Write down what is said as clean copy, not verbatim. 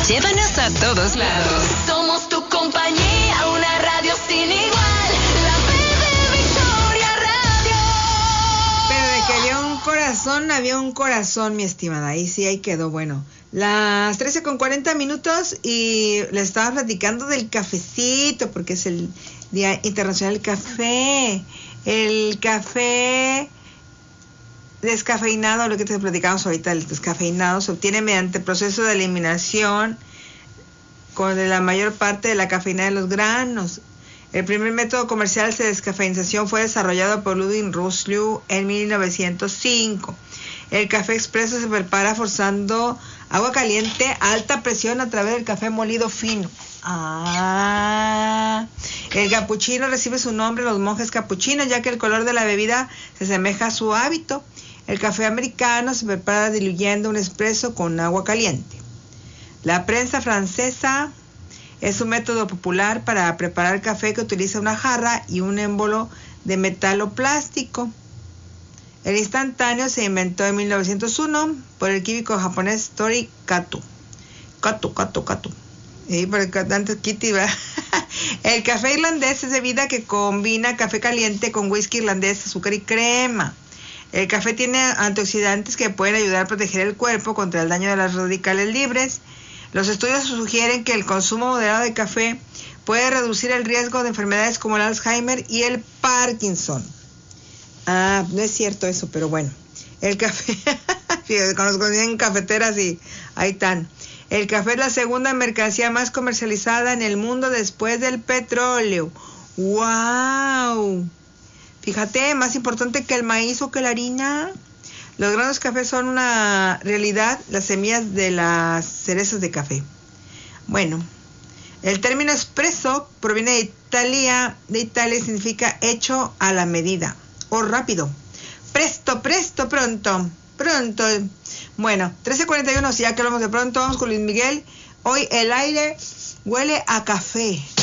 Llévanos a todos lados. Somos tu compañía, una radio sin igual. La de Victoria Radio. Pero de que había un corazón, mi estimada. Ahí sí, ahí quedó. Bueno, las 13:40 y le estaba platicando del cafecito, porque es el Día Internacional del Café. El café descafeinado, lo que te platicamos ahorita, el descafeinado se obtiene mediante proceso de eliminación con la mayor parte de la cafeína de los granos. El primer método comercial de descafeinización fue desarrollado por Ludwig Russlin en 1905. El café expreso se prepara forzando agua caliente a alta presión a través del café molido fino. El capuchino recibe su nombre de los monjes capuchinos, ya que el color de la bebida se asemeja a su hábito. El café americano se prepara diluyendo un espresso con agua caliente. La prensa francesa es un método popular para preparar café que utiliza una jarra y un émbolo de metal o plástico. El instantáneo se inventó en 1901 por el químico japonés Tori Kato. Y por el cantante Kitty, ¿verdad? El café irlandés es bebida que combina café caliente con whisky irlandés, azúcar y crema. El café tiene antioxidantes que pueden ayudar a proteger el cuerpo contra el daño de las radicales libres. Los estudios sugieren que el consumo moderado de café puede reducir el riesgo de enfermedades como el Alzheimer y el Parkinson. No es cierto eso, pero bueno. El café, conozco bien cafeteras y ahí están. El café es la segunda mercancía más comercializada en el mundo después del petróleo. ¡Wow! Fíjate, más importante que el maíz o que la harina. Los granos de café son una realidad, las semillas de las cerezas de café. Bueno, el término espresso proviene de Italia y significa hecho a la medida o rápido. Presto, pronto. Bueno, 13:41, si ya que hablamos de pronto, vamos con Luis Miguel. Hoy el aire huele a café.